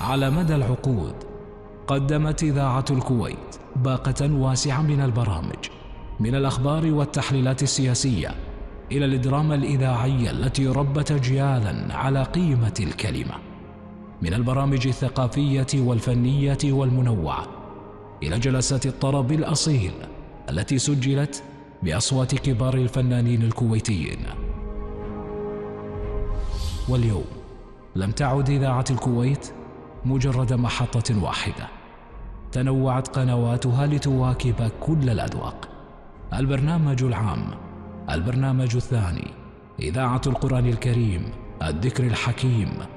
على مدى العقود قدمت إذاعة الكويت باقة واسعة من البرامج، من الأخبار والتحليلات السياسية إلى الدراما الإذاعية التي ربت أجيالا على قيمة الكلمة، من البرامج الثقافية والفنية والمنوعة إلى جلسات الطرب الأصيل التي سجلت بأصوات كبار الفنانين الكويتيين. واليوم لم تعد إذاعة الكويت مجرد محطة واحدة، تنوعت قنواتها لتواكب كل الأذواق. البرنامج العام، البرنامج الثاني، إذاعة القرآن الكريم، الذكر الحكيم،